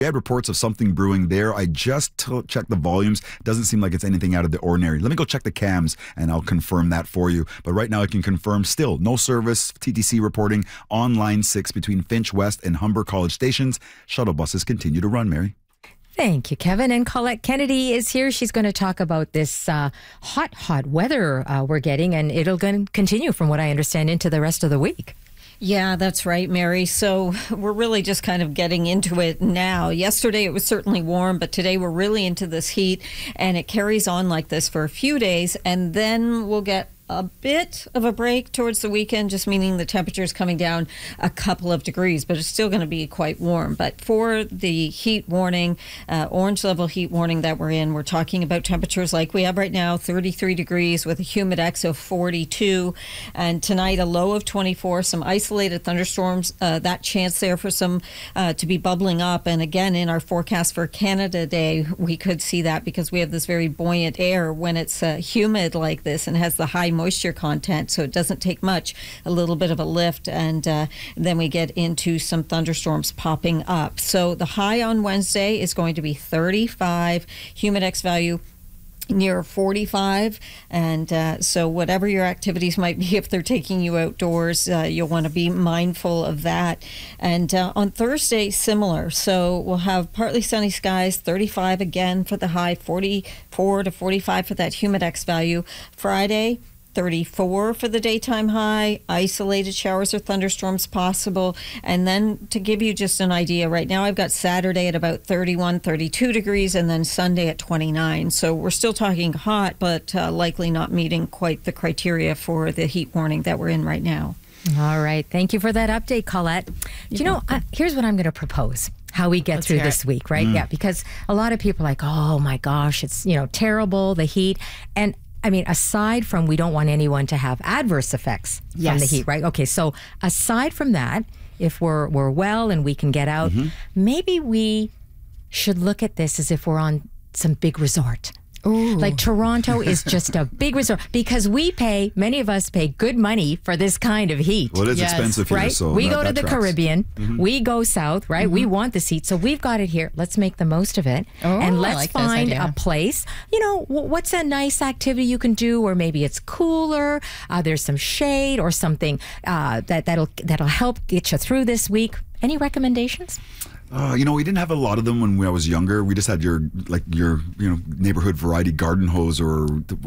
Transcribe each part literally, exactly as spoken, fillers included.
We had reports of something brewing there. I just t- checked the volumes. Doesn't seem like it's anything out of the ordinary. Let me go check the cams and I'll confirm that for you. But right now I can confirm still no service. T T C reporting on line six between Finch West and Humber College stations. Shuttle buses continue to run, Mary. Thank you, Kevin. And Colette Kennedy is here. She's going to talk about this uh, hot, hot weather uh, we're getting, and it'll going to continue, from what I understand, into the rest of the week. Yeah, that's right, Mary. So we're really just kind of getting into it now. Yesterday it was certainly warm, but today we're really into this heat, and it carries on like this for a few days, and then we'll get a bit of a break towards the weekend, just meaning the temperature is coming down a couple of degrees, but it's still going to be quite warm. But for the heat warning, uh, orange level heat warning that we're in, we're talking about temperatures like we have right now, thirty-three degrees with a humidex of forty-two. And tonight, a low of twenty-four, some isolated thunderstorms, uh, that chance there for some uh, to be bubbling up. And again, in our forecast for Canada Day, we could see that because we have this very buoyant air when it's uh, humid like this and has the high moisture content, so it doesn't take much, a little bit of a lift, and uh, then we get into some thunderstorms popping up. So the high on Wednesday is going to be thirty-five, humidex value near forty-five, and uh, so whatever your activities might be, if they're taking you outdoors, uh, you'll want to be mindful of that. And uh, on Thursday, similar. So we'll have partly sunny skies, thirty-five again for the high, forty-four to forty-five for that humidex value. Friday, thirty-four for the daytime high, isolated showers or thunderstorms possible. And then to give you just an idea, right now I've got Saturday at about thirty-one, thirty-two degrees, and then Sunday at twenty-nine. So we're still talking hot, but uh, likely not meeting quite the criteria for the heat warning that we're in right now. All right. Thank you for that update, Colette. You're you know, welcome. uh, here's what I'm going to propose. How we get Let's through hear this it. week, right? Mm. Yeah, because a lot of people are like, oh my gosh, it's, you know, terrible, the heat. And I mean, aside from we don't want anyone to have adverse effects from the Yes. heat, right? Okay, so aside from that, if we're we're well and we can get out, Mm-hmm. maybe we should look at this as if we're on some big resort. Ooh. Like Toronto is just a big resort because we pay, many of us pay good money for this kind of heat. Well, it is Yes. expensive here, Right? so we that- go to that the tracks. Caribbean. We go south, right? We want this heat. So we've got it here. Let's make the most of it. Oh, I and let's like this find idea. a place. You know, w- what's a nice activity you can do where maybe it's cooler, uh, there's some shade or something uh, that, that'll, that'll help get you through this week. Any recommendations? Uh, you know, we didn't have a lot of them when I was younger. We just had your like your you know neighborhood variety garden hose or.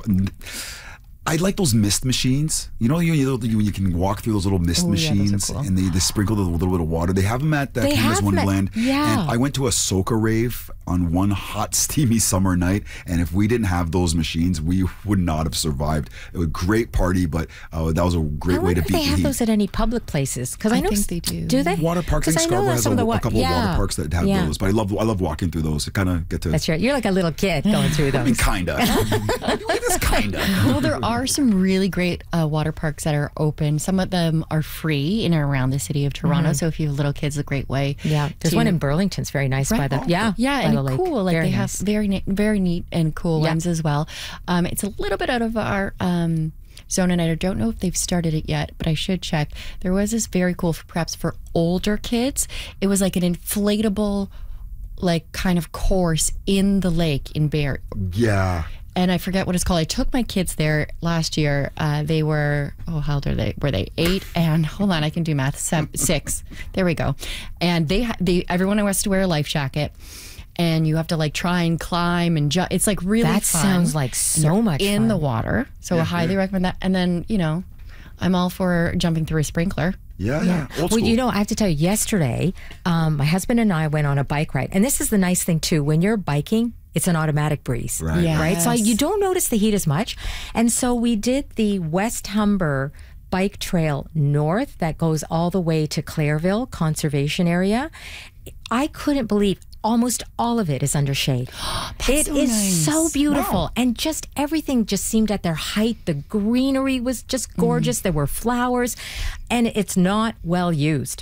I like those mist machines. You know, you, you, you, you can walk through those little mist Oh, yeah, those are machines cool. and they, they sprinkle a little bit of water. They have them at that They Canada's have them at- Wonderland. yeah. And I went to a soca rave on one hot, steamy summer night. And if we didn't have those machines, we would not have survived. It was a great party, but uh, that was a great I way wonder to if beat they the have heat. those at any public places. Because I, I know think s- they do. Do they? Water parks. I 'Cause think I know Scarborough that has some a, of the a wa- couple yeah. of water parks that have Yeah. those. But I love I love walking through those. I kind of get to. That's right. You're like a little kid going through I mean, those. kinda. It's kinda. Well, there are some really great uh, water parks that are open. Some of them are free in and around the city of Toronto. So if you have little kids, a great way. Yeah, there's to- one in Burlington. It's very nice by Right. the yeah Yeah, by and the lake. cool. Like Very they nice. have very, ne- very neat and cool Yeah. ones as well. Um, it's a little bit out of our um, zone, and I don't know if they've started it yet, but I should check. There was this very cool, perhaps for older kids. It was like an inflatable, like kind of course in the lake in Barrie. Yeah. And I forget what it's called. I took my kids there last year. Uh, they were, oh, how old are they? Were they eight? And hold on, I can do math. Seven, six. There we go. And they, ha- they, everyone has to wear a life jacket, and you have to like try and climb and jump. It's like really That fun. sounds like And so you're much in fun. the water. So I highly recommend that. And then you know, I'm all for jumping through a sprinkler. Yeah, yeah. Old Well, school. you know, I have to tell you, yesterday, um, my husband and I went on a bike ride. And this is the nice thing, too. When you're biking, it's an automatic breeze. Right. Yeah. Right? So Yes. you don't notice the heat as much. And so we did the West Humber bike trail north that goes all the way to Clairville Conservation Area. I couldn't believe almost all of it is under shade. It so is nice. so beautiful. And just everything just seemed at their height. The greenery was just gorgeous. There were flowers, and it's not well used.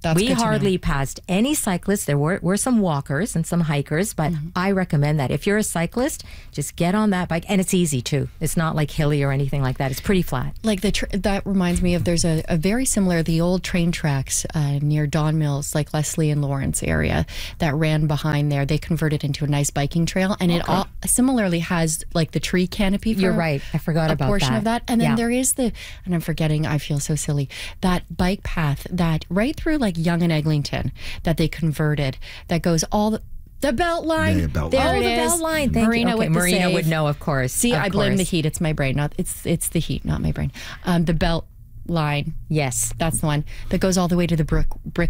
That's we good to know. hardly passed any cyclists. There were, were some walkers and some hikers, but Mm-hmm. I recommend that. If you're a cyclist, just get on that bike. And it's easy too. It's not like hilly or anything like that. It's pretty flat. Like the tr- that reminds me of there's a, a very similar the old train tracks uh, near Don Mills, like Leslie and Lawrence area that ran behind there. They converted into a nice biking trail, and it all similarly has like the tree canopy. For You're right. I forgot a about portion that. of that, and then Yeah. there is the and I'm forgetting. I feel so silly. That bike path that right through like Yonge and Eglinton that they converted that goes all the. The belt line. Yeah, yeah, belt there line. Oh, it the is. belt line. Thank Marina you. Okay, with the Marina save. would know, of course. See, Of I blame course. the heat. It's my brain. Not it's it's the heat, not my brain. Um, the belt line. Yes. That's the one that goes all the way to the brick brick